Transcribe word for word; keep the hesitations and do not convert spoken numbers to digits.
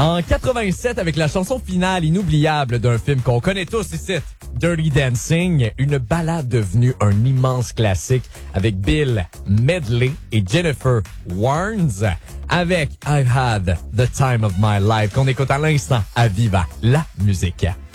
En quatre-vingt-sept, avec la chanson finale inoubliable d'un film qu'on connaît tous ici, Dirty Dancing, une ballade devenue un immense classique avec Bill Medley et Jennifer Warnes avec I've Had the Time of My Life qu'on écoute à l'instant à Viva la musique.